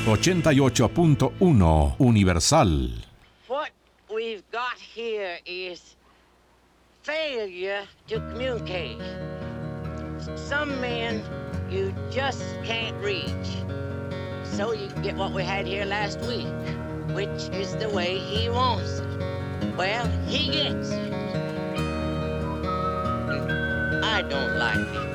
88.1 Universal. What we've got here is failure to communicate. Some men you just can't reach. So you get what we had here last week, which is the way he wants it. Well, he gets it. I don't like it.